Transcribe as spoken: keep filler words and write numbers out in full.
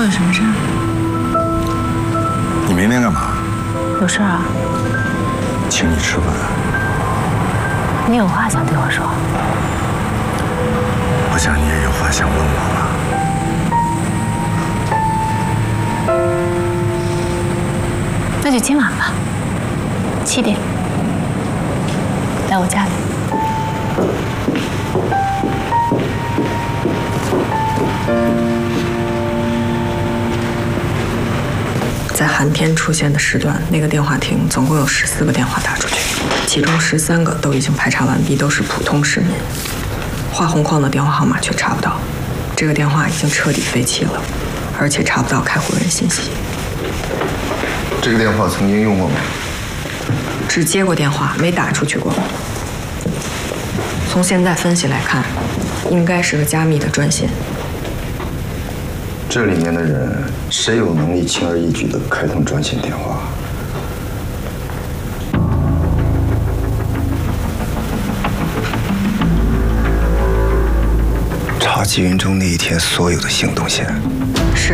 我有什么事？ 你明天干嘛？ 有事啊？ 请你吃饭。 你有话想对我说？ 我想你也有话想问我吧。 那就今晚吧，七点，来我家里。 在寒天出现的时段，那个电话亭总共有十四个电话打出去，其中十三个都已经排查完毕，都是普通市民。画红框的电话号码却查不到，这个电话已经彻底废弃了，而且查不到开户人信息。 这个电话曾经用过吗？ 只接过电话，没打出去过。从现在分析来看，应该是个加密的专线。 这里面的人，谁有能力轻而易举地开通专线电话？查纪云中那一天所有的行动线。